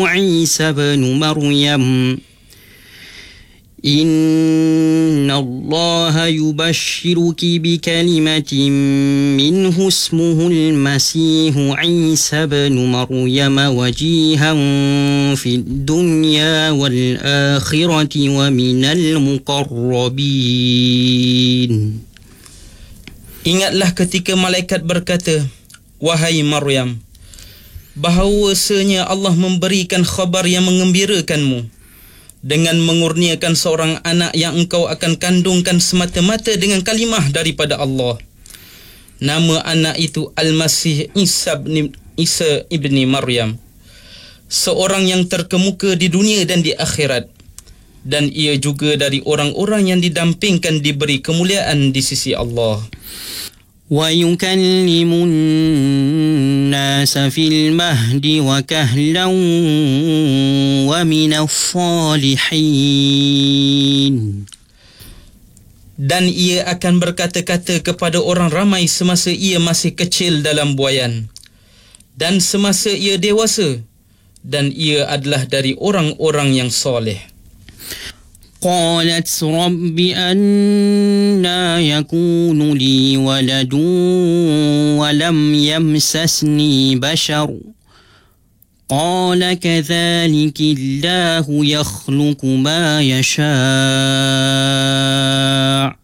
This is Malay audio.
عيسى بن مريم إن الله يبشرك بكلمة منه اسمه المسيح عيسى بن مريم وجيها في الدنيا والآخرة ومن المقربين. Ingatlah ketika malaikat berkata, "Wahai Maryam, bahawasanya Allah memberikan khabar yang mengembirakanmu dengan mengurniakan seorang anak yang engkau akan kandungkan semata-mata dengan kalimah daripada Allah. Nama anak itu Al-Masih Isa ibni Maryam, seorang yang terkemuka di dunia dan di akhirat, dan ia juga dari orang-orang yang didampingkan diberi kemuliaan di sisi Allah." ويكلم الناس في المهد وكهلا ومن الصالحين. Dan ia akan berkata-kata kepada orang ramai semasa ia masih kecil dalam buayan dan semasa ia dewasa, dan ia adalah dari orang-orang yang soleh. قالت رب أنى يكون لي ولد ولم يمسسني بشر قال كذلك الله يخلق ما يشاء